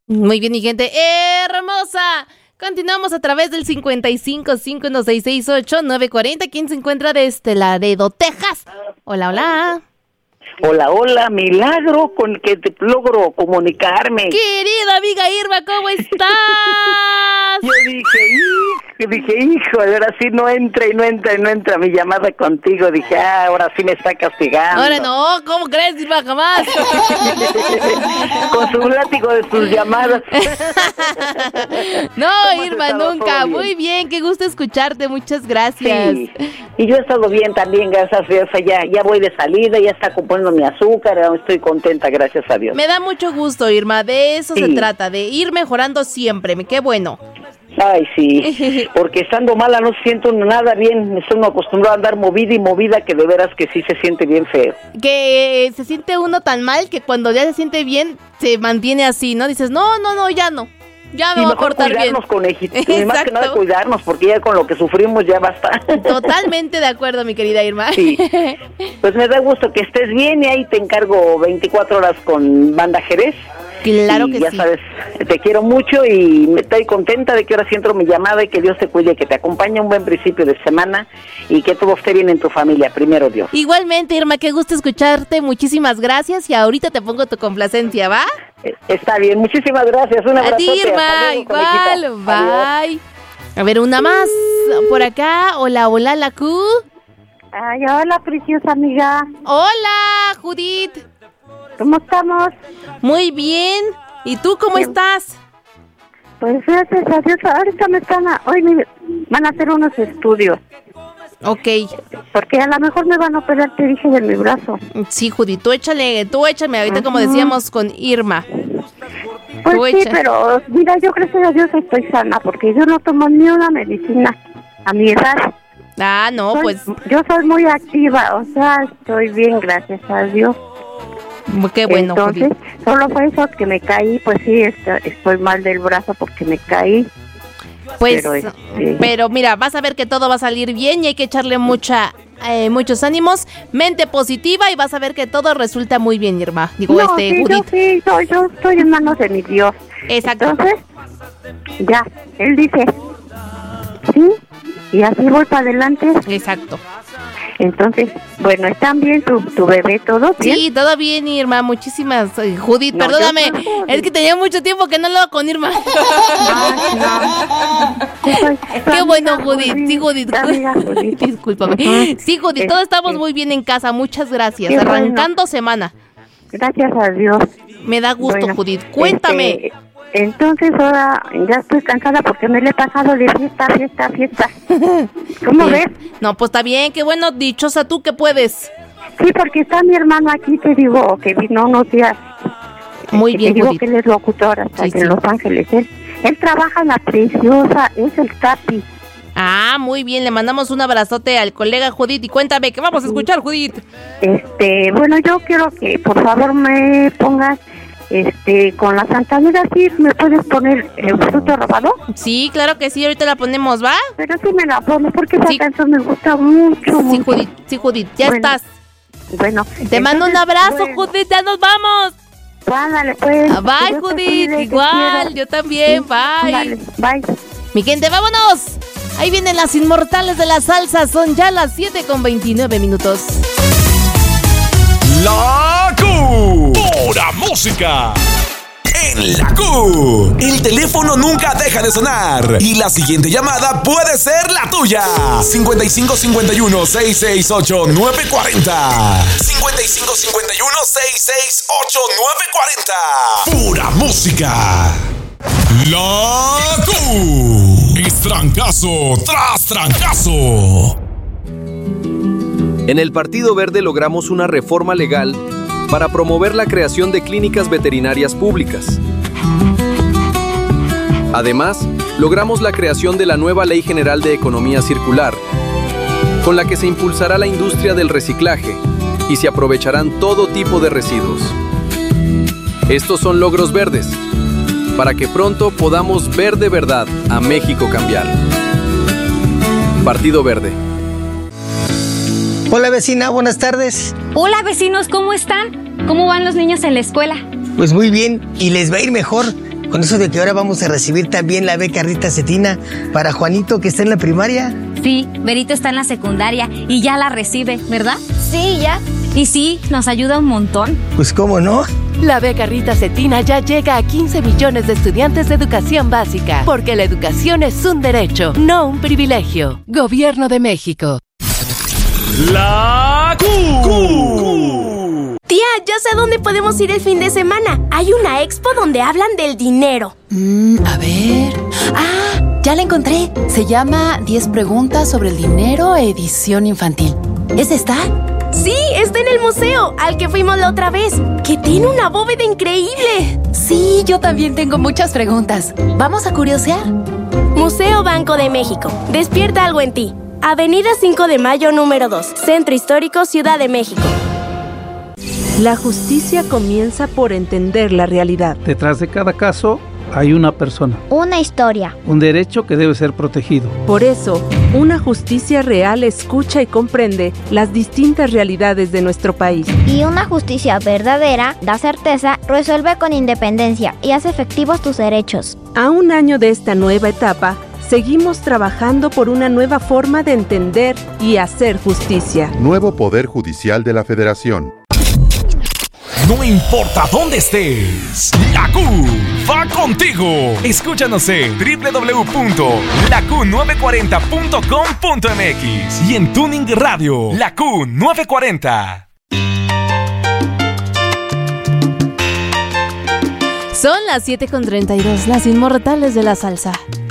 Muy bien, mi gente hermosa. Continuamos a través del 55-5166-8940. ¿Quién se encuentra desde Laredo, Texas? Hola, hola. Hola, milagro con que te logro comunicarme. Querida amiga Irma, ¿cómo estás? Yo dije, hijo, ahora sí no entra mi llamada contigo. Dije, ahora sí me está castigando. Ahora no, ¿cómo crees, Irma? Jamás. Con su látigo de sus llamadas. No, Irma, nunca. Muy bien, qué gusto escucharte, muchas gracias. Sí. Y yo he estado bien también, gracias a Dios. Ya voy de salida, ya está componiendo mi azúcar, estoy contenta, gracias a Dios. Me da mucho gusto, Irma, de eso se trata, de ir mejorando siempre, qué bueno. Ay, sí, porque estando mala no siento nada bien, estoy acostumbrado a andar movida, que de veras que sí se siente bien feo. Que se siente uno tan mal que cuando ya se siente bien, se mantiene así, ¿no? Dices, no, ya no. Ya me voy a portar bien. Cuidarnos, conejito. Y más que nada cuidarnos, porque ya con lo que sufrimos ya basta. Totalmente de acuerdo, mi querida Irma. Sí. Pues me da gusto que estés bien y ahí te encargo 24 horas con Banda Jerez. Claro que sí. Ya sabes, te quiero mucho y estoy contenta de que ahora sí entro mi llamada y que Dios te cuide, que te acompañe un buen principio de semana y que todo esté bien en tu familia, primero Dios. Igualmente, Irma, qué gusto escucharte, muchísimas gracias y ahorita te pongo tu complacencia, ¿va? Está bien, muchísimas gracias, un abrazo. A ti, Irma, igual, bye. Adiós. A ver, una más por acá, hola, la Q. Ay, hola, preciosa amiga. Hola, Judith. ¿Cómo estamos? Muy bien. ¿Y tú cómo estás? Pues gracias a Dios. Ahorita hoy me van a hacer unos estudios. Ok. Porque a lo mejor me van a operar, te dije, de mi brazo. Sí, Judith, tú échame ahorita como decíamos con Irma. Pues sí, pero mira, yo gracias a Dios estoy sana porque yo no tomo ni una medicina a mi edad. Ah, no, yo soy muy activa, o sea, estoy bien, gracias a Dios. Qué bueno. Entonces, Judith. Solo fue eso que me caí, pues sí, estoy mal del brazo porque me caí. Pues, pero mira, vas a ver que todo va a salir bien y hay que echarle muchos ánimos, mente positiva y vas a ver que todo resulta muy bien, Irma. Judith. Yo estoy en manos de mi Dios. Exacto. Entonces, ya, él dice, sí, y así voy para adelante. Exacto. Entonces, bueno, ¿están bien tu bebé, todo bien? Sí, todo bien, Irma, muchísimas. Judith, perdóname, es que tenía mucho tiempo que no hablaba con Irma. Qué bueno, Judith. Sí, Judith. Discúlpame. Sí, Judith, todos estamos muy bien en casa, muchas gracias. Arrancando semana. Gracias a Dios. Me da gusto, Judith. Cuéntame. Entonces ahora ya estoy cansada porque me le he pasado de fiesta. ¿Cómo ves? No, pues está bien, qué bueno, dichosa tú que puedes. Sí, porque está mi hermano aquí, te digo, que vino unos días. Muy bien, te digo que él es locutor hasta en Los Ángeles. Él trabaja en La Preciosa, es el Capi. Ah, muy bien, le mandamos un abrazote al colega Judith y cuéntame, ¿qué vamos a escuchar, Judith? Bueno, yo quiero que por favor me pongas con la Santanera, ¿sí me puedes poner el fruto robado? Sí, claro que sí, ahorita la ponemos, ¿va? Pero sí me la pones porque esa canción me gusta mucho. Sí, Judith, ya estás. Bueno. Te mando un abrazo, Judith, ya nos vamos. Ándale, pues. Bye, Judith, igual, yo también, bye. Dale, bye. Mi gente, vámonos. Ahí vienen las inmortales de la salsa, son ya las 7:29. La Q. Pura música. En la Q, el teléfono nunca deja de sonar y la siguiente llamada puede ser la tuya. 5551-668-940. 5551-668-940. Pura música. La Q. Es trancazo tras trancazo. En el Partido Verde logramos una reforma legal para promover la creación de clínicas veterinarias públicas. Además, logramos la creación de la nueva Ley General de Economía Circular, con la que se impulsará la industria del reciclaje y se aprovecharán todo tipo de residuos. Estos son logros verdes, para que pronto podamos ver de verdad a México cambiar. Partido Verde. Hola vecina, buenas tardes. Hola vecinos, ¿cómo están? ¿Cómo van los niños en la escuela? Pues muy bien, y les va a ir mejor Con eso de que ahora vamos a recibir también la beca Rita Cetina para Juanito, que está en la primaria. Sí, Berito está en la secundaria y ya la recibe, ¿verdad? Sí, ya. Y sí, nos ayuda un montón. Pues cómo no. La beca Rita Cetina ya llega a 15 millones de estudiantes de educación básica, porque la educación es un derecho, no un privilegio. Gobierno de México. La Q. Tía, ya sé a dónde podemos ir el fin de semana. Hay una expo donde hablan del dinero. A ver... ¡Ah! Ya la encontré. Se llama 10 preguntas sobre el dinero, edición infantil. ¿Es esta? Sí, está en el museo, al que fuimos la otra vez, que tiene una bóveda increíble. Sí, yo también tengo muchas preguntas. ¿Vamos a curiosear? Museo Banco de México. Despierta algo en ti. Avenida 5 de Mayo, número 2. Centro Histórico, Ciudad de México. La justicia comienza por entender la realidad. Detrás de cada caso hay una persona. Una historia. Un derecho que debe ser protegido. Por eso, una justicia real escucha y comprende las distintas realidades de nuestro país. Y una justicia verdadera da certeza, resuelve con independencia y hace efectivos tus derechos. A un año de esta nueva etapa, seguimos trabajando por una nueva forma de entender y hacer justicia. Nuevo Poder Judicial de la Federación. No importa dónde estés, la Q va contigo. Escúchanos en www.laq940.com.mx y en Tuning Radio, la Q940. Son las 7:32, las inmortales de la salsa.